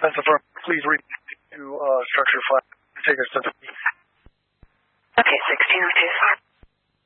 That's the firm. Please read to structure flat. Take us to the... Okay, 1602.